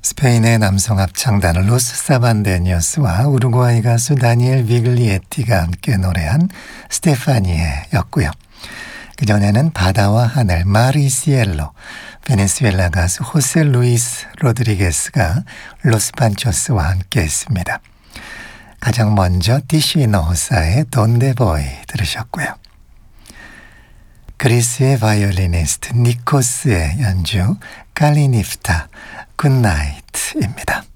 스페인의 남성 합창단 로스 사반데니어스와 우루과이 가수 다니엘 비글리에티가 함께 노래한 스테파니에였고요. 그전에는 바다와 하늘 마리시엘로, 베네수엘라 가수 호세 루이스 로드리게스가 로스 판초스와 함께 했습니다. 가장 먼저 디시노사의 돈데보이 들으셨고요. 그리스의 바이올리니스트 니코스의 연주 칼리니프타 굿나잇입니다.